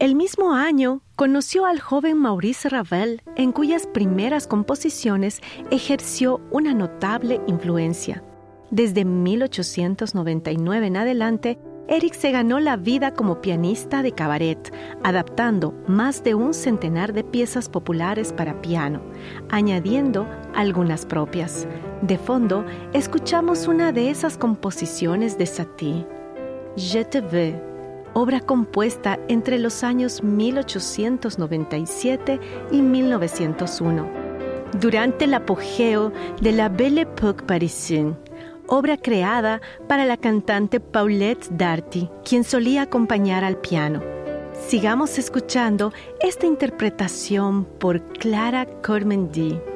El mismo año conoció al joven Maurice Ravel, en cuyas primeras composiciones ejerció una notable influencia. Desde 1899 en adelante, Eric se ganó la vida como pianista de cabaret, adaptando más de un centenar de piezas populares para piano, añadiendo algunas propias. De fondo, escuchamos una de esas composiciones de Satie, Je te veux, obra compuesta entre los años 1897 y 1901, durante el apogeo de la Belle Époque parisienne, obra creada para la cantante Paulette Darty, quien solía acompañar al piano. Sigamos escuchando esta interpretación por Clara Cormendy.